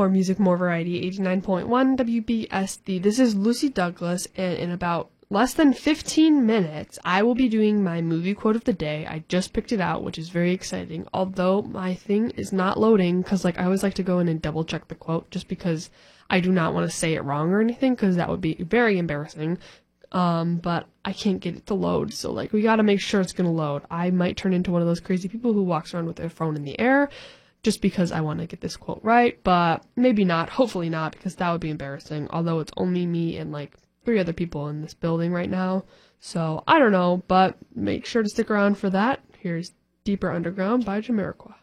more music, more variety, 89.1 WBSD. This is Lucy Douglas, and in about less than 15 minutes, I will be doing my movie quote of the day. I just picked it out, which is very exciting, although my thing is not loading, because I always like to go in and double check the quote, just because I do not want to say it wrong or anything, because that would be very embarrassing. But I can't get it to load, so we gotta make sure it's gonna load. I might turn into one of those crazy people who walks around with their phone in the air, just because I want to get this quote right, but maybe not, hopefully not, because that would be embarrassing, although it's only me and 3 other people in this building right now, so I don't know, but make sure to stick around for that. Here's Deeper Underground by Jamiroquai.